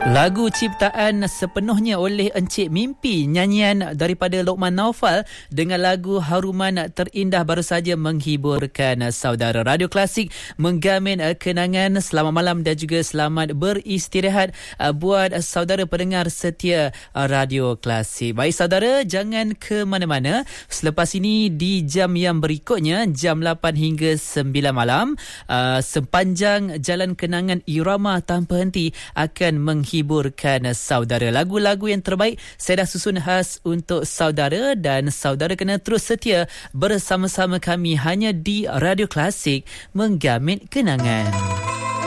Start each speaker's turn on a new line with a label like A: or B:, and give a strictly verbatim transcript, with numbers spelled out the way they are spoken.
A: Lagu ciptaan sepenuhnya oleh Encik Mimpi, nyanyian daripada Lokman Naufal dengan lagu Haruman Terindah baru saja menghiburkan saudara. Radio Klasik menggamin kenangan. Selamat malam dan juga selamat beristirahat buat saudara pendengar setia Radio Klasik. Baik saudara, jangan ke mana-mana. Selepas ini di jam yang berikutnya, jam lapan hingga sembilan malam, sepanjang jalan kenangan irama tanpa henti akan menghiburkan hiburkan saudara. Lagu-lagu yang terbaik saya dah susun khas untuk saudara, dan saudara kena terus setia bersama-sama kami hanya di Radio Klasik menggamit kenangan.